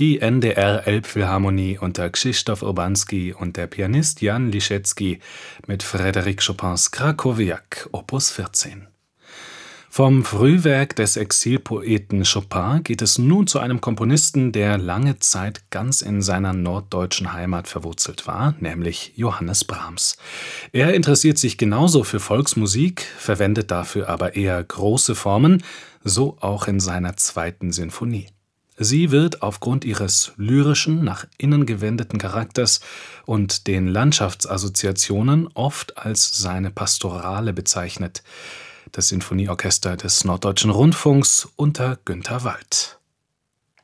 Die NDR Elbphilharmonie unter Krzysztof Urbanski und der Pianist Jan Liszewski mit Frédéric Chopins Krakowiak, Opus 14. Vom Frühwerk des Exilpoeten Chopin geht es nun zu einem Komponisten, der lange Zeit ganz in seiner norddeutschen Heimat verwurzelt war, nämlich Johannes Brahms. Er interessiert sich genauso für Volksmusik, verwendet dafür aber eher große Formen, so auch in seiner 2. Sinfonie. Sie wird aufgrund ihres lyrischen, nach innen gewendeten Charakters und den Landschaftsassoziationen oft als seine Pastorale bezeichnet. Das Sinfonieorchester des Norddeutschen Rundfunks unter Günter Wald.